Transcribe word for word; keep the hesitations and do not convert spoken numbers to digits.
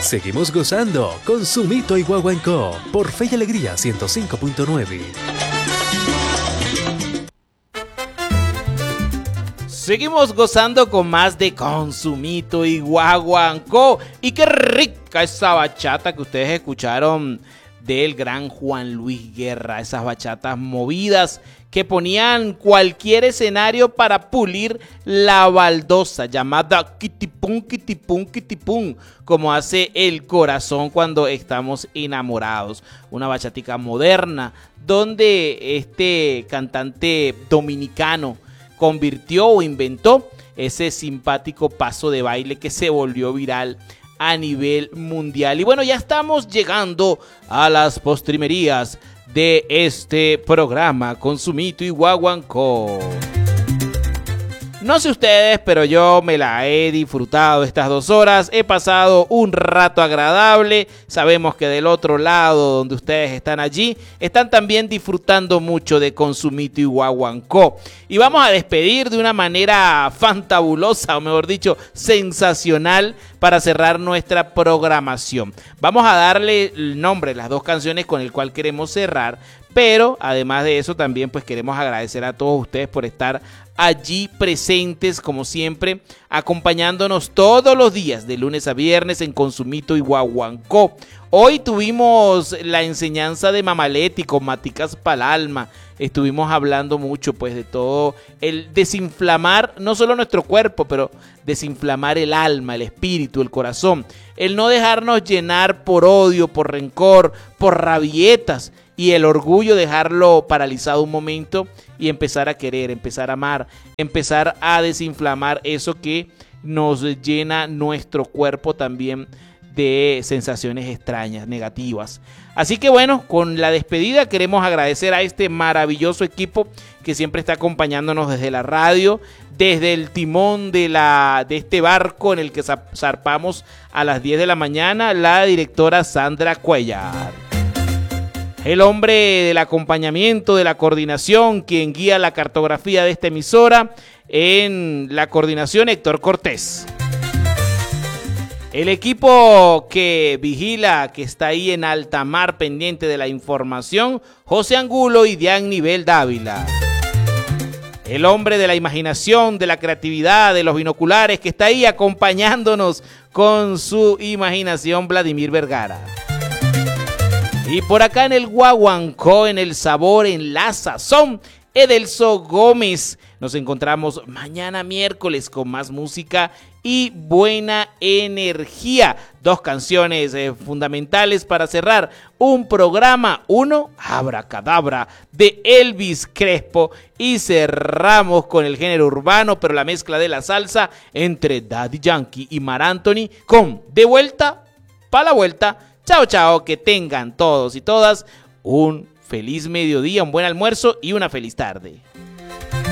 Seguimos gozando con Sumito y Guaguancó por Fe y Alegría ciento cinco punto nueve. Seguimos gozando con más de Consumito y Guaguancó. Y qué rica esa bachata que ustedes escucharon del gran Juan Luis Guerra. Esas bachatas movidas que ponían cualquier escenario para pulir la baldosa, llamada kitipum, kitipum, kitipum, como hace el corazón cuando estamos enamorados. Una bachatica moderna donde este cantante dominicano convirtió o inventó ese simpático paso de baile que se volvió viral a nivel mundial. Y bueno, ya estamos llegando a las postrimerías de este programa Consumito y Guaguancó. No sé ustedes, pero yo me la he disfrutado estas dos horas. He pasado un rato agradable. Sabemos que del otro lado, donde ustedes están allí, están también disfrutando mucho de Consumito y Guaguancó. Y vamos a despedir de una manera fantabulosa, o mejor dicho, sensacional, para cerrar nuestra programación. Vamos a darle el nombre a las dos canciones con el cual queremos cerrar. Pero además de eso también pues queremos agradecer a todos ustedes por estar allí presentes como siempre, acompañándonos todos los días de lunes a viernes en Consumito y Guaguancó. Hoy tuvimos la enseñanza de Mamaletti con Maticas pa'l alma. Estuvimos hablando mucho pues de todo el desinflamar no solo nuestro cuerpo, pero desinflamar el alma, el espíritu, el corazón. El no dejarnos llenar por odio, por rencor, por rabietas. Y el orgullo, dejarlo paralizado un momento y empezar a querer, empezar a amar, empezar a desinflamar eso que nos llena nuestro cuerpo también de sensaciones extrañas, negativas. Así que bueno, con la despedida queremos agradecer a este maravilloso equipo que siempre está acompañándonos desde la radio, desde el timón de, la, de este barco en el que zarpamos a las diez de la mañana, la directora Sandra Cuellar. El hombre del acompañamiento, de la coordinación, quien guía la cartografía de esta emisora, en la coordinación Héctor Cortés. El equipo que vigila, que está ahí en alta mar pendiente de la información, José Angulo y Dian Nivel Dávila. El hombre de la imaginación, de la creatividad, de los binoculares, que está ahí acompañándonos con su imaginación, Vladimir Vergara. Y por acá en el Guaguancó, en el sabor, en la sazón, Edelso Gómez. Nos encontramos mañana miércoles con más música y buena energía. Dos canciones eh, fundamentales para cerrar un programa. Uno, Abracadabra, de Elvis Crespo. Y cerramos con el género urbano, pero la mezcla de la salsa entre Daddy Yankee y Mar Anthony con De Vuelta pa' la Vuelta. Chao, chao, que tengan todos y todas un feliz mediodía, un buen almuerzo y una feliz tarde.